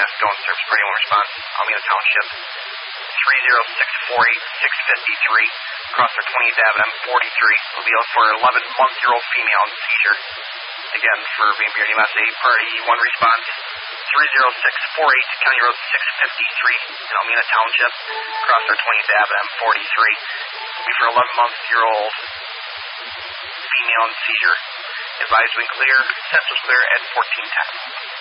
EMS Stone Service for anyone response, Almena Township. 30648-653, across our 28th Avenue, M43. We'll be out for an 11-month-old female in seizure. Again, for Van Buren EMS, a party 1 response. 30648, County Road 653 in Almena Township, across our 28th Avenue, M43. Will be for an 11-month-old female in seizure. Advised when clear, sensors clear at 1410.